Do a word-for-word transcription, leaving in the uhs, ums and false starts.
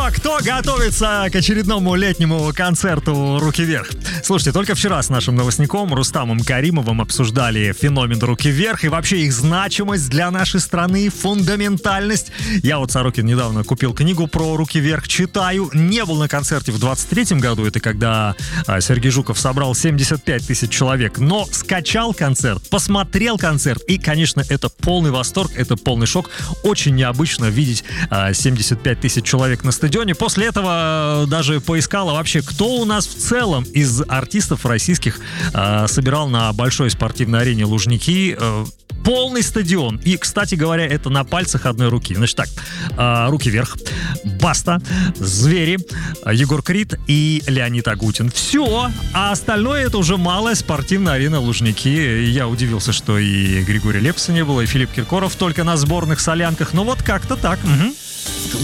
кто готовится к очередному летнему концерту «Руки вверх»? Слушайте, только вчера с нашим новостником Рустамом Каримовым обсуждали феномен «Руки вверх» и вообще их значимость для нашей страны, фундаментальность. Я вот, Сорокин, недавно купил книгу про «Руки вверх», читаю. Не был на концерте в двадцать третьем году, это когда Сергей Жуков собрал семьдесят пять тысяч человек, но скачал концерт, посмотрел концерт, и, конечно, это полный восторг, это полный шок. Очень необычно видеть семьдесят пять тысяч человек на стадионе. После этого даже поискала вообще, кто у нас в целом из артистов российских э, собирал на большой спортивной арене Лужники. Э, полный стадион. И, кстати говоря, это на пальцах одной руки. Значит так, э, «Руки вверх», Баста, Звери, Егор Крид и Леонид Агутин. Все. А остальное это уже малая спортивная арена Лужники. Я удивился, что и Григория Лепса не было, и Филипп Киркоров только на сборных солянках. Ну вот как-то так. Угу.